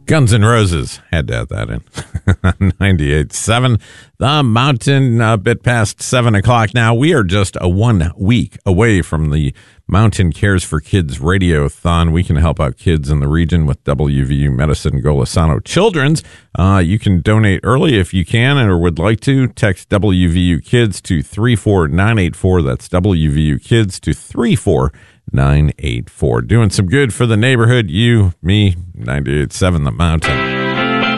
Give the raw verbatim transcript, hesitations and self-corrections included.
Guns N' Roses. Had to add that in. ninety-eight point seven. The Mountain, a bit past seven o'clock now. We are just a one week away from the Mountain Cares for Kids Radiothon. We can help out kids in the region with W V U Medicine Golisano Children's. Uh, you can donate early if you can or would like to. Text W V U Kids to three four nine eight four. That's W V U Kids to three four nine eight four. Doing some good for the neighborhood. You, me, ninety-eight point seven The Mountain.